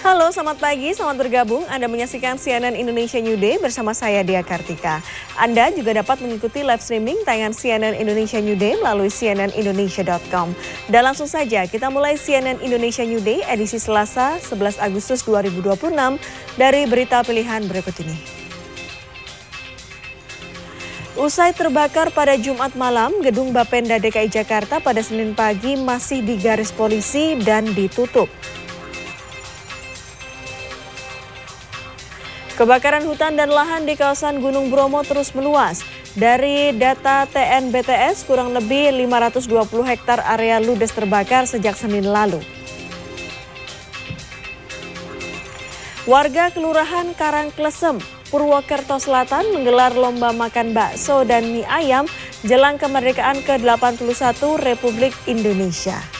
Halo, selamat pagi, selamat bergabung. Anda menyaksikan CNN Indonesia New Day bersama saya Dia Kartika. Anda juga dapat mengikuti live streaming tayangan CNN Indonesia New Day melalui cnnindonesia.com. Dan langsung saja kita mulai CNN Indonesia New Day edisi Selasa 11 Agustus 2026 dari berita pilihan berikut ini. Usai terbakar pada Jumat malam, gedung Bapenda DKI Jakarta pada Senin pagi masih digaris polisi dan ditutup. Kebakaran hutan dan lahan di kawasan Gunung Bromo terus meluas. Dari data TNBTS, kurang lebih 520 hektar area ludes terbakar sejak Senin lalu. Warga Kelurahan Karangklesem, Purwokerto Selatan menggelar lomba makan bakso dan mie ayam jelang kemerdekaan ke-81 Republik Indonesia.